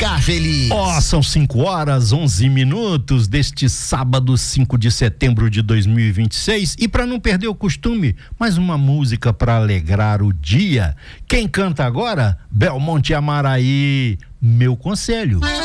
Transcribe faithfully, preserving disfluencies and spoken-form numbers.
ficar feliz. Ó, oh, são cinco horas, onze minutos deste sábado, cinco de setembro de dois mil e vinte e seis. E para não perder o costume, mais uma música para alegrar o dia. Quem canta agora? Belmonte Amaraí, Meu Conselho.